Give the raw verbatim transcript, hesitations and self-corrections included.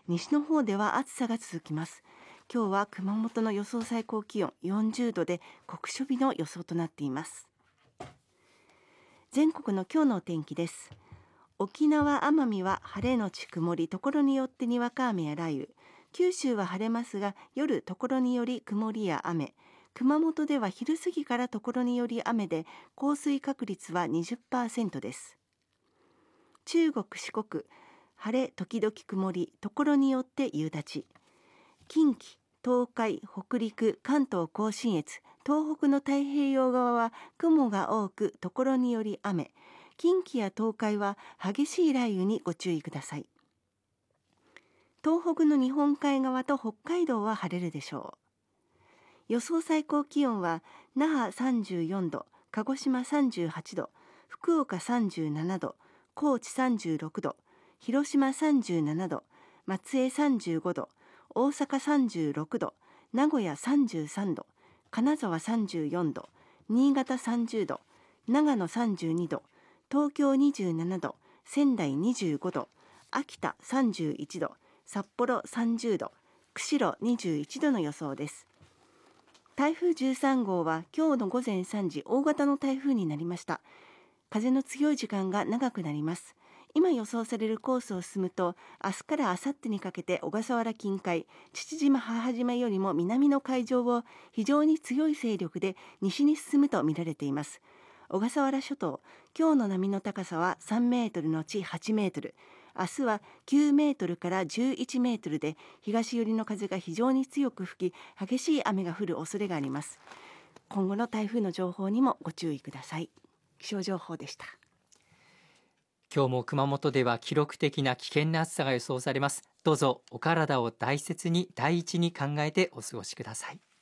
西の方では暑さが続きます。今日は熊本の予想最高気温よんじゅうどで酷暑日の予想となっています。全国の今日のお天気です。沖縄・奄美は晴れのち曇り、ところによってにわか雨や雷雨。九州は晴れますが、夜ところにより曇りや雨。熊本では昼過ぎからところにより雨で、降水確率は にじゅっパーセント です。中国・四国、晴れ時々曇り、ところによって夕立。近畿、東海、北陸、関東甲信越、東北の太平洋側は雲が多く、ところにより雨。近畿や東海は激しい雷雨にご注意ください。東北の日本海側と北海道は晴れるでしょう。予想最高気温は那覇さんじゅうよんど、鹿児島さんじゅうはちど、福岡さんじゅうななど、高知さんじゅうろくど、広島さんじゅうななど、松江さんじゅうごど、大阪さんじゅうろくど、名古屋さんじゅうさんど、金沢さんじゅうよんど、新潟さんじゅうど、長野さんじゅうにど、東京にじゅうななど、仙台にじゅうごど、秋田さんじゅういちど、札幌さんじゅうど、釧路にじゅういちどの予想です。台風じゅうさんごうは今日のごぜんさんじ、大型の台風になりました。風の強い時間が長くなります。今予想されるコースを進むと、明日から明後日にかけて小笠原近海、父島母島よりも南の海上を非常に強い勢力で西に進むと見られています。小笠原諸島、今日の波の高さはさんメートルのちはちメートル、明日はきゅうメートルからじゅういちメートルで、東寄りの風が非常に強く吹き、激しい雨が降る恐れがあります。今後の台風の情報にもご注意ください。気象情報でした。 今日も熊本では記録的な危険な暑さが予想されます。どうぞお体を大切に第一に考えてお過ごしください。